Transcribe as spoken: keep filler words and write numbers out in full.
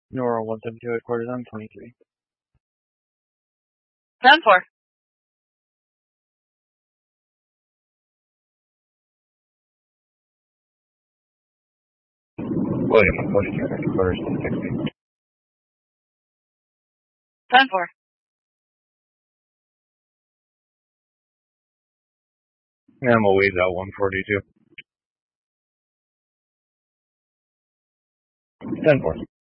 Nora one seventy-two headquarters on twenty-three. ten four. William one forty-two headquarters on sixty. ten four. Animal Ways out one forty-two. ten four.